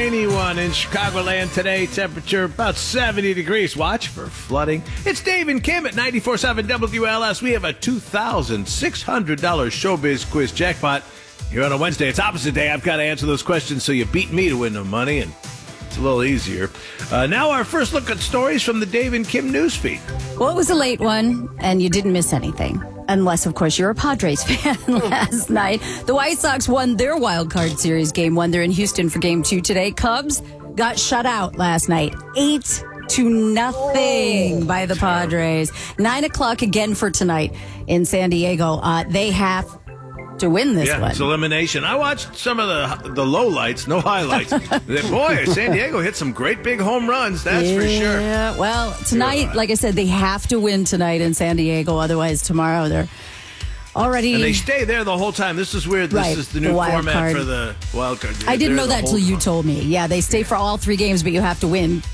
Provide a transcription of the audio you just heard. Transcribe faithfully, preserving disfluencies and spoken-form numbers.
rainy one in Chicagoland today. Temperature about seventy degrees. Watch for flooding. It's Dave and Kim at ninety-four point seven W L S. We have a two thousand six hundred dollars Showbiz Quiz jackpot here on a Wednesday. It's opposite day. I've got to answer those questions so you beat me to win the money, and it's a little easier. Uh, now our first look at stories from the Dave and Kim newsfeed. Well, it was a late one, and you didn't miss anything. Unless, of course, you're a Padres fan. Last night, the White Sox won their wild card series game one. They're in Houston for game two today. Cubs got shut out last night. Eight to nothing by the Padres. Nine o'clock again for tonight in San Diego. Uh, they have to win this yeah, one. It's elimination. I watched some of the the lowlights, no highlights. Boy, San Diego hit some great big home runs, that's yeah, for sure. Yeah, well, tonight, like I said, they have to win tonight in San Diego. Otherwise, tomorrow they're already... And they stay there the whole time. This is weird. This right, is the new the format card. for the wild card. I didn't They're know that until you told me. Yeah, they stay for all three games, but you have to win